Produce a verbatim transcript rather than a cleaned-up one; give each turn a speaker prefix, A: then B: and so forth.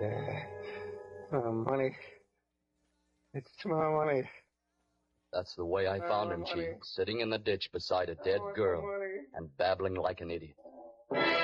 A: Yeah. Uh, money. It's my money.
B: That's the way I found him, Chief, sitting in the ditch beside a dead girl and babbling like an idiot.